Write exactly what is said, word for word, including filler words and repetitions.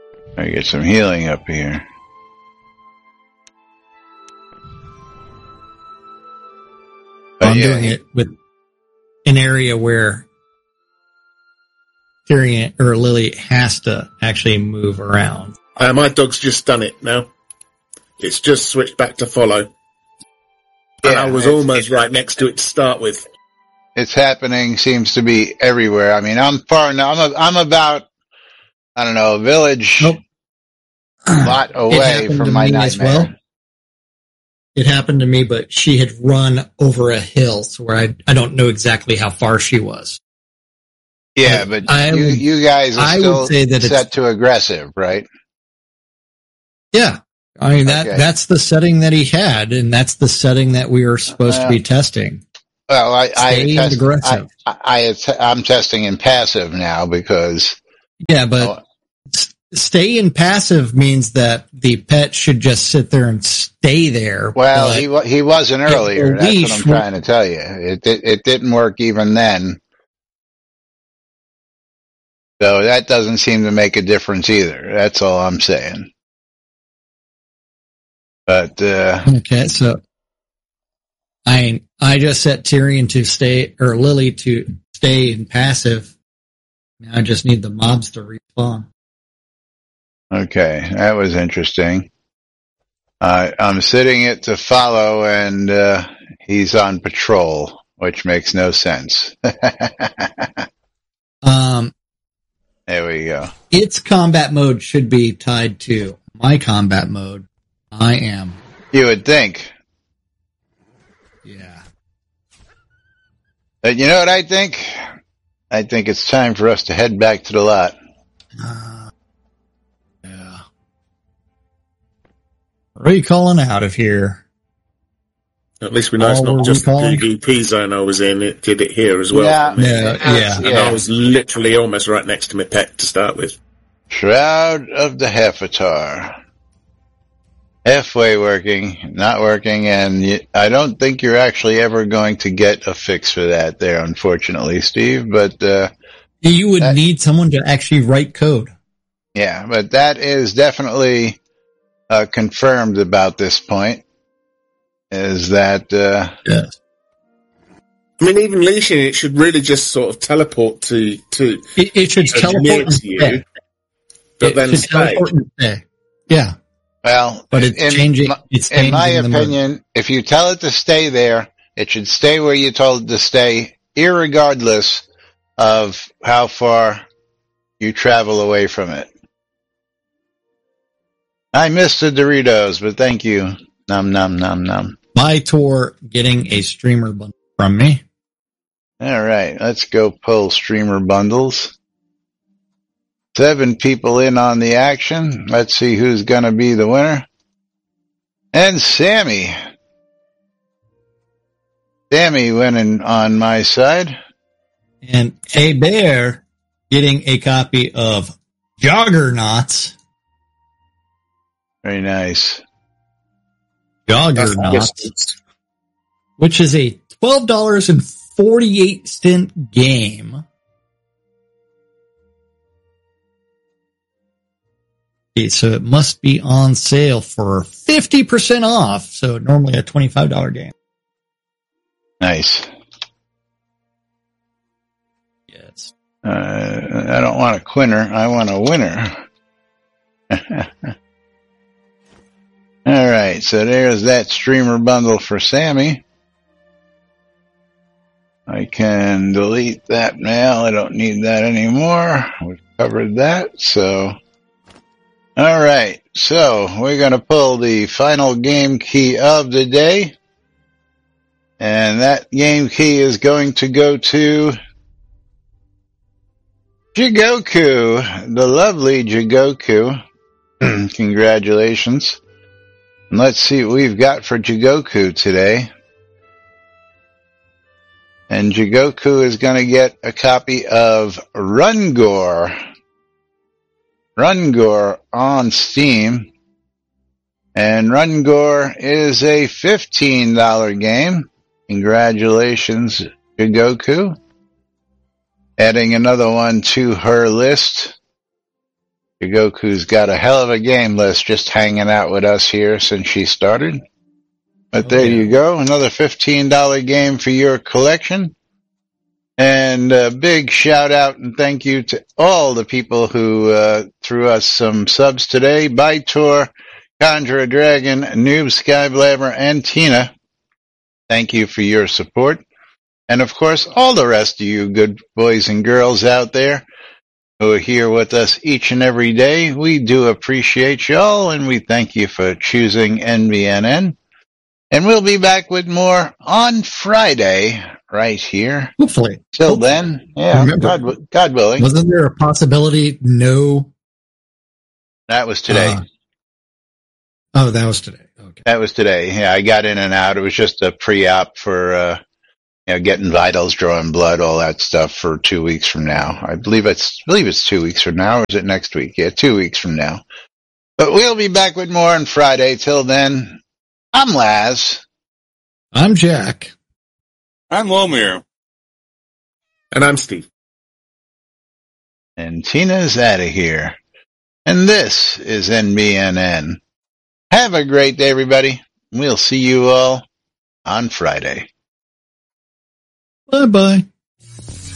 I get some healing up here. But I'm yeah, doing it with an area where Tyrion or Lily has to actually move around. Uh, my dog's just done it now. It's just switched back to follow. And yeah, I was it's, almost it's, right next to it to start with. It's happening, seems to be everywhere. I mean, I'm far now. I'm, a, I'm about, I don't know, a village Nope. lot away from my nightmare. Well. It happened to me, but she had run over a hill, so where I I don't know exactly how far she was. Yeah, but I you, would, you guys are I still would say that set it's, to aggressive, right? Yeah. I mean, that Okay. that's the setting that he had, and that's the setting that we were supposed Uh, to be testing. Well, I, I, Stay test, aggressive. I, I, I, I'm testing in passive now because. Yeah, but Oh, s- stay in passive means that the pet should just sit there and stay there. well, but he wa- he wasn't earlier. the That's what leash I'm trying to tell you. It, it it didn't work even then. So that doesn't seem to make a difference either. That's all I'm saying. But uh, Okay, so I I just set Tyrion to stay, or Lily to stay in passive. Now I just need the mobs to respawn. okay, that was interesting. Uh, I'm sitting it to follow, and uh, he's on patrol, which makes no sense. Um, There we go. its combat mode should be tied to my combat mode. I am. You would think. Yeah. But you know what I think? I think it's time for us to head back to the lot. Uh, yeah. Recalling out of here. At least we know it's Oh, not we're just the recalling? PvP zone I was in. It did it here as well. Yeah. for me. Yeah, yeah. And Yeah. I was literally almost right next to my pet to start with. Shroud of the Heffatar. Halfway working, not working, and you, I don't think you're actually ever going to get a fix for that there, unfortunately, Steve. But uh, You would That- need someone to actually write code. yeah, but that is definitely uh, confirmed about this point. Is that uh, Yes. I mean, even leashing it should really just sort of teleport to to It, it should uh, teleport near and to you, stay. but It then should stay. teleport and stay. Yeah. well? But it's in changing- my- it's in my changing the mode. opinion, if you tell it to stay there, it should stay where you told it to stay, irregardless of how far you travel away from it. I missed the Doritos, but thank you. Num num num num. My tour getting a streamer bundle from me. All right, let's go pull streamer bundles. Seven people in on the action. Let's see who's going to be the winner. And Sammy. Sammy winning on my side. And a bear getting a copy of Joggernauts. Very nice. Joggernauts. Which is a twelve dollars and forty-eight cents game. Okay, so it must be on sale for fifty percent off. So normally a twenty-five dollars game. Nice. Yes. Uh, I don't want a quinner. I want a winner. All right, so there's that streamer bundle for Sammy. I can delete that now. I don't need that anymore. We've covered that, so. All right, so we're going to pull the final game key of the day. And that game key is going to go to Jigoku, the lovely Jigoku. Congratulations. And let's see what we've got for Jigoku today. And Jigoku is going to get a copy of Rungor. Rungor on Steam. And Rungor is a fifteen dollars game. Congratulations, Jigoku. Adding another one to her list. Goku's got a hell of a game list just hanging out with us here since she started. But Oh, there yeah. you go, another fifteen dollars game for your collection. And a big shout out and thank you to all the people who uh, threw us some subs today. Bytor, Conjure Dragon, Noob Skyblabber, and Tina. Thank you for your support. And of course, all the rest of you good boys and girls out there who are here with us each and every day. We do appreciate y'all, and we thank you for choosing N B N N. And we'll be back with more on Friday, right here. Hopefully. Till Hopefully. then, yeah, Remember, God, God willing. Wasn't there a possibility no? That was today. Uh, oh, that was today. Okay. That was today. Yeah, I got in and out. It was just a pre-op for, uh, you know, getting vitals, drawing blood, all that stuff for two weeks from now. I believe it's, I believe it's two weeks from now, or is it next week? Yeah, two weeks from now. But we'll be back with more on Friday. Till then, I'm Laz. I'm Jack. I'm Lomir. And I'm Steve. And Tina's out of here. And this is N B N N. Have a great day, everybody. We'll see you all on Friday. Bye bye.